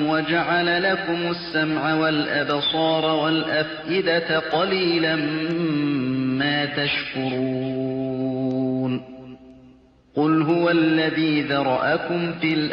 وجعل لكم السمع والأبصار والأفئدة قليلا ما تشكرون قل هو الذي ذرأكم في الأرض